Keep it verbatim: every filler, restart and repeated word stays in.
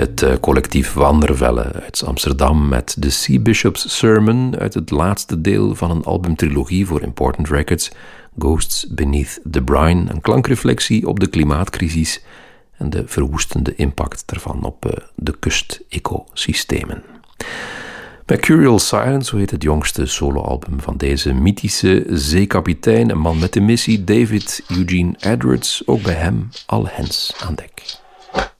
Het uh, collectief Wandervellen uit Amsterdam met The Sea Bishop's Sermon uit het laatste deel van een albumtrilogie voor Important Records, Ghosts Beneath the Brine, een klankreflectie op de klimaatcrisis en de verwoestende impact daarvan op uh, de kust-ecosystemen. Mercurial Silence, zo heet het jongste soloalbum van deze mythische zeekapitein, een man met de missie, David Eugene Edwards, ook bij hem al hens aan dek.